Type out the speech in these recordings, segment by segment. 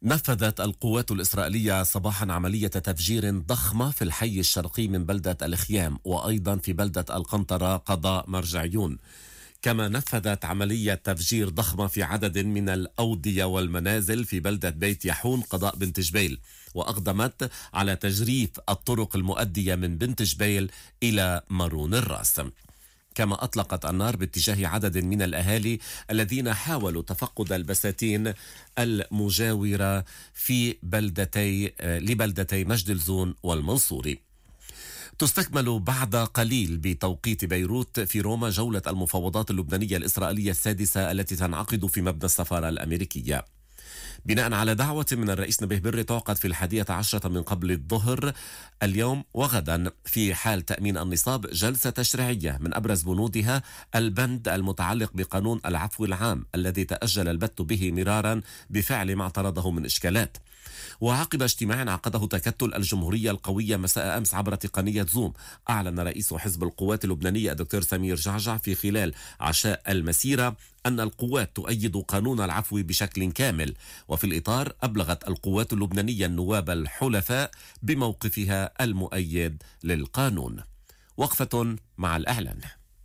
نفذت القوات الإسرائيلية صباحا عملية تفجير ضخمة في الحي الشرقي من بلدة الخيام، وأيضا في بلدة القنطرة قضاء مرجعيون. كما نفذت عملية تفجير ضخمة في عدد من الأودية والمنازل في بلدة بيت يحون قضاء بنت جبيل، وأقدمت على تجريف الطرق المؤدية من بنت جبيل إلى مارون الراس. كما أطلقت النار باتجاه عدد من الأهالي الذين حاولوا تفقد البساتين المجاورة في لبلدتي مجد الزون والمنصوري. تستكمل بعد قليل بتوقيت بيروت في روما جولة المفاوضات اللبنانية الإسرائيلية السادسة التي تنعقد في مبنى السفارة الأمريكية. بناء على دعوة من الرئيس نبيه بري تعقد في 11 من قبل الظهر اليوم وغدا في حال تأمين النصاب جلسة تشريعية من أبرز بنودها البند المتعلق بقانون العفو العام الذي تأجل البت به مرارا بفعل ما اعترضه من إشكالات. وعقب اجتماع عقده تكتل الجمهورية القوية مساء أمس عبر تقنية زوم، أعلن رئيس حزب القوات اللبنانية الدكتور سمير جعجع في خلال عشاء المسيرة أن القوات تؤيد قانون العفو بشكل كامل. وفي الإطار أبلغت القوات اللبنانية النواب الحلفاء بموقفها المؤيد للقانون. وقفة مع الإعلان.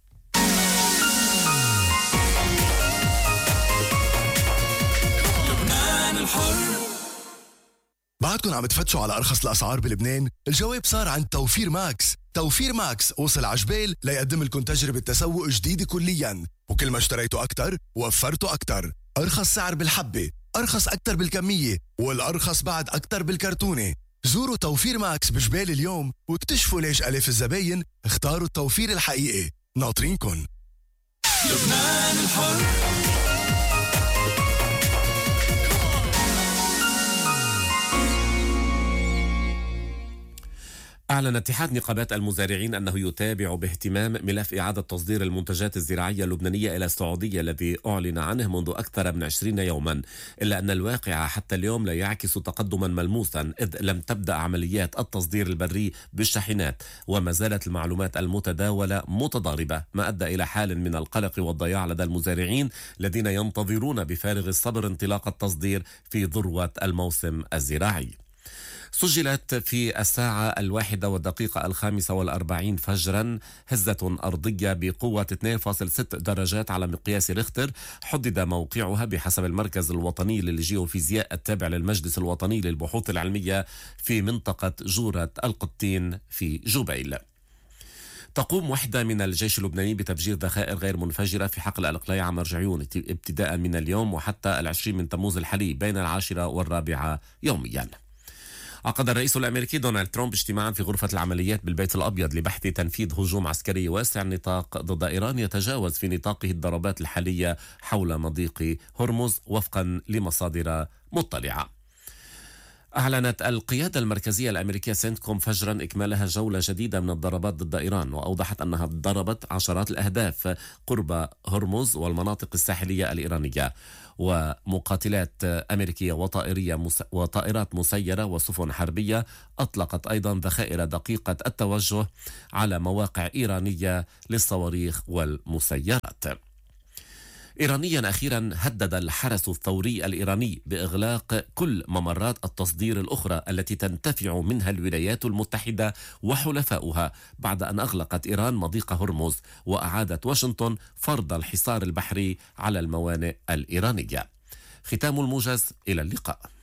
لبنان الحر. بعدكم عم تفتشوا على أرخص الأسعار بلبنان؟ الجواب صار عند توفير ماكس. توفير ماكس وصل عجبيل ليقدم لكم تجربة تسوق جديدة كلياً، وكل ما اشتريتوا أكتر وفرتوا أكتر. أرخص سعر بالحبة، أرخص أكتر بالكمية، والأرخص بعد أكتر بالكرتونة. زوروا توفير ماكس بجبال اليوم واكتشفوا ليش ألاف الزباين اختاروا التوفير الحقيقي. ناطرينكن. لبنان الحر. أعلن اتحاد نقابات المزارعين أنه يتابع باهتمام ملف إعادة تصدير المنتجات الزراعية اللبنانية إلى السعودية الذي أعلن عنه منذ أكثر من 20 يوما، إلا أن الواقع حتى اليوم لا يعكس تقدما ملموسا، إذ لم تبدأ عمليات التصدير البري بالشاحنات، وما زالت المعلومات المتداولة متضاربة، ما أدى إلى حال من القلق والضياع لدى المزارعين الذين ينتظرون بفارغ الصبر انطلاق التصدير في ذروة الموسم الزراعي. سجلت في 1:01:45 فجرا هزة أرضية بقوة 2.6 درجات على مقياس ريختر، حدد موقعها بحسب المركز الوطني للجيوفيزياء التابع للمجلس الوطني للبحوث العلمية في منطقة جورة القطين في جبيل. تقوم وحدة من الجيش اللبناني بتفجير ذخائر غير منفجرة في حقل الإقلاع مرجعيون ابتداء من اليوم وحتى 20 من تموز الحالي بين 10 و4 يوميا. عقد الرئيس الأمريكي دونالد ترامب اجتماعا في غرفة العمليات بالبيت الأبيض لبحث تنفيذ هجوم عسكري واسع النطاق ضد إيران يتجاوز في نطاقه الضربات الحالية حول مضيق هرمز وفقا لمصادر مطلعة. أعلنت القيادة المركزية الأمريكية سنتكوم فجرا إكمالها جولة جديدة من الضربات ضد إيران، وأوضحت أنها ضربت عشرات الأهداف قرب هرمز والمناطق الساحلية الإيرانية، ومقاتلات أمريكية وطائرات مسيرة وسفن حربية أطلقت أيضا ذخائر دقيقة التوجه على مواقع إيرانية للصواريخ والمسيرات. إيرانيا أخيرا هدد الحرس الثوري الإيراني بإغلاق كل ممرات التصدير الأخرى التي تنتفع منها الولايات المتحدة وحلفاؤها بعد أن أغلقت إيران مضيق هرمز، وأعادت واشنطن فرض الحصار البحري على الموانئ الإيرانية. ختام الموجز، إلى اللقاء.